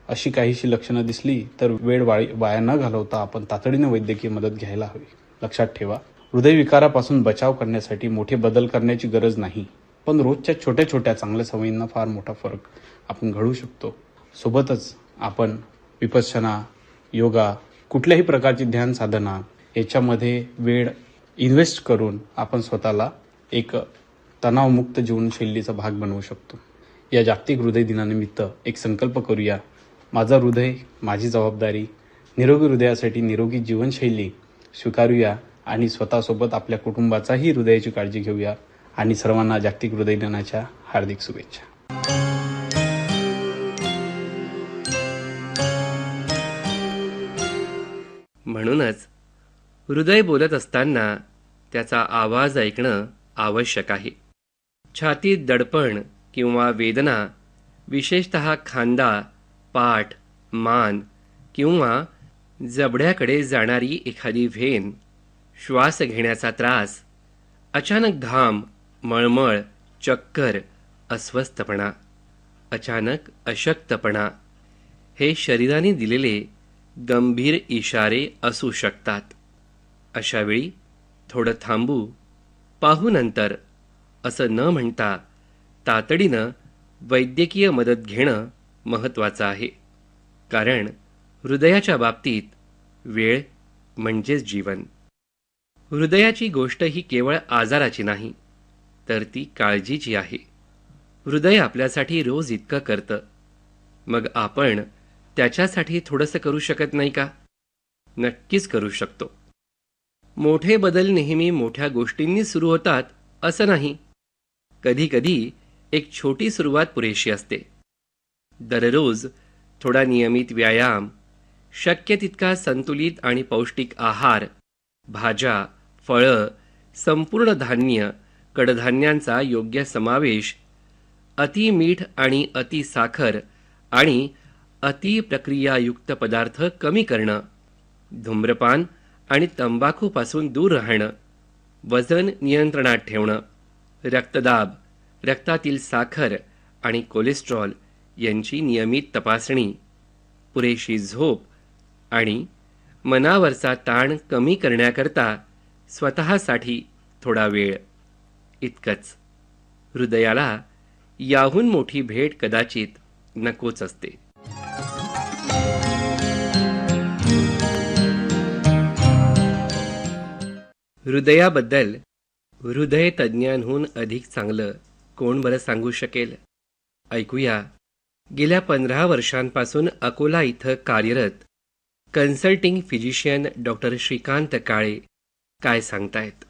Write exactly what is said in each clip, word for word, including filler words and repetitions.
अशी काहीशी लक्षणं दिसली तर वेळ वाया न घालवता आपण तातडीने वैद्यकीय मदत घ्यायला हवी. लक्षात ठेवा, हृदयविकारापासून बचाव करण्यासाठी मोठे बदल करण्याची गरज नाही, पण रोजच्या छोट्या छोट्या चांगल्या सवयींना फार मोठा फरक आपण घडवू शकतो. सोबतच आपण विपश्यना, योगा, कुठल्याही प्रकारची ध्यान साधना याच्यामध्ये वेळ इन्व्हेस्ट करून आपण स्वतःला एक तणावमुक्त जीवनशैलीचा भाग बनवू शकतो. या जागतिक हृदय दिनानिमित्त एक संकल्प करूया. माझा हृदय, माझी जबाबदारी. निरोगी हृदयासाठी निरोगी जीवनशैली स्वीकारूया आणि स्वतःसोबत आपल्या कुटुंबाचाही हृदयाची काळजी घेऊया. आणि सर्वांना जागतिक हृदय दिनाच्या हार्दिक शुभेच्छा. म्हणूनच हृदय बोलत असताना त्याचा आवाज ऐकणं आवश्यक आहे. छातीत दडपण किंवा वेदना, विशेषतः खांदा, पाठ, मान किंवा जबड्याकडे जाणारी एखादी व्हेन, श्वास घेण्याचा त्रास, अचानक घाम, मळमळ, चक्कर, अस्वस्थपणा, अचानक अशक्तपणा हे शरीराने दिलेले गंभीर इशारे असू शकतात. अशावेळी थोडं थांबू, पाहू नंतर असं न म्हणता तातडीनं वैद्यकीय मदत घेणं महत्त्वाचं आहे. कारण हृदयाच्या बाबतीत वेळ म्हणजेच जीवन. हृदयाची गोष्ट ही केवळ आजाराची नाही, तर ती काळजीची आहे. हृदय आपल्यासाठी रोज इतकं करतं, मग आपण त्याच्यासाठी थोडंसं करू शकत नाही का? नक्कीच करू शकतो. मोठे बदल नेहमी मोठ्या गोष्टींनी सुरू होतात असं नाही. कधी कधी एक छोटी सुरुवात पुरेशी असते. दररोज थोडा नियमित व्यायाम, शक्य तितका संतुलित आणि पौष्टिक आहार, भाज्या, फळं, संपूर्ण धान्य, कडधान्यांचा योग्य समावेश, अति मीठ आणि अति साखर आणि अति प्रक्रियायुक्त पदार्थ कमी करणं, धूम्रपान आणि तंबाखूपासून दूर राहणं, वजन नियंत्रणात ठेवणं, रक्तदाब, रक्तातील साखर आणि कोलेस्ट्रॉल यांची नियमित तपासणी, पुरेशी झोप आणि मनावरचा ताण कमी करण्याकरता स्वतःसाठी थोडा वेळ, इतकंच. हृदयाला याहून मोठी भेट कदाचित नकोच असते. हृदयाबद्दल हृदय तज्ज्ञांहून अधिक चांगलं कोण बरं सांगू शकेल? ऐकूया गेल्या पंधरा वर्षांपासून अकोला इथं कार्यरत कन्सल्टिंग फिजिशियन डॉक्टर श्रीकांत काळे काय सांगतायत.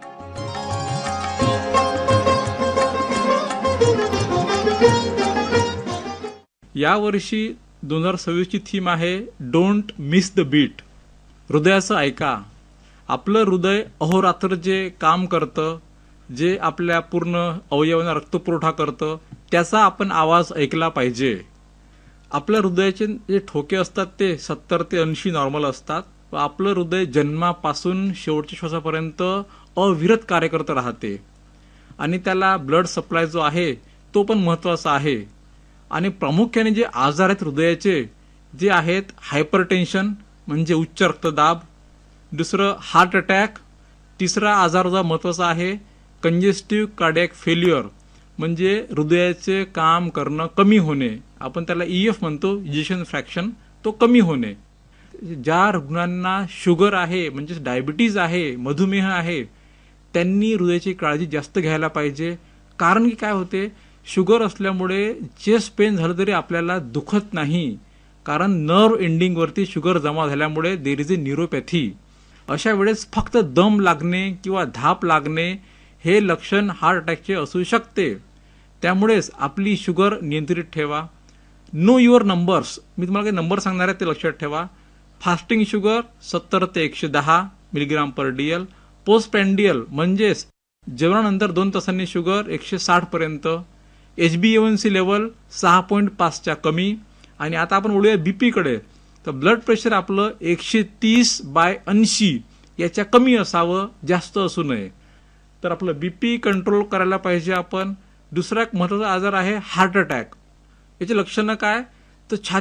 यावर्षी दोन हजार सव्वीसची थीम आहे डोंट मिस द बीट. हृदयाचं ऐका. आपलं हृदय अहोरात्र जे काम करतं, जे आपल्या पूर्ण अवयवांना रक्तपुरवठा करतं, त्याचा आपण आवाज ऐकला पाहिजे. आपल्या हृदयाचे जे ठोके असतात ते सत्तर ते ऐंशी नॉर्मल असतात. व आपलं हृदय जन्मापासून शेवटच्या श्वासापर्यंत अविरत कार्य करत राहते आणि त्याला ब्लड सप्लाय जो आहे तो पण महत्त्वाचा आहे. आणि प्रामुख्याने जे आजार आहेत हृदयाचे जे आहेत हायपरटेन्शन म्हणजे उच्च रक्तदाब, दुसरं हार्ट अटॅक, तिसरा आजार जो महत्त्वाचा आहे कंजेस्टिव्ह कार्डियक फेल्युअर म्हणजे हृदयाचे काम करणं कमी होणे, आपण त्याला ई एफ म्हणतो, इजेक्शन फ्रॅक्शन, तो कमी होणे. ज्या रुग्णांना शुगर आहे म्हणजे डायबिटीज आहे, मधुमेह आहे, त्यांनी हृदयाची काळजी जास्त घ्यायला पाहिजे. कारण की काय होते, शुगर असल्यामुळे चेस्ट पेन झालं तरी आपल्याला दुखत नाही, कारण नर्व एंडिंगवरती शुगर जमा झाल्यामुळे देर इज ए न्यूरोपॅथी. अशा वेळेस फक्त दम लागणे किंवा धाप लागणे हे लक्षण हार्ट अटॅकचे असू शकते. त्यामुळेच आपली शुगर नियंत्रित ठेवा. Know your numbers. मी तुम्हाला काही नंबर सांगणार आहे ते लक्षात ठेवा. फास्टिंग शुगर सत्तर ते एकशे दहा मिलीग्राम पर डीएल. पोस्ट प्रँडियल म्हणजेच जेवणानंतर दोन तासांनी शुगर एकशे साठ पर्यंत. एच बी ए वन सी लेवल सहा पॉईंट पाचच्या कमी. आणि आता आपण बोलूया बीपीकडे. तर ब्लड प्रेशर आपलं एकशे तीस बाय ऐंशी याच्या कमी असावं, जास्त असू नये. तर आपलं बीपी कंट्रोल करायला पाहिजे आपण. दुसरा एक महत्वाचा आजार आहे हार्ट अटॅक. याची लक्षणं काय, तर छाती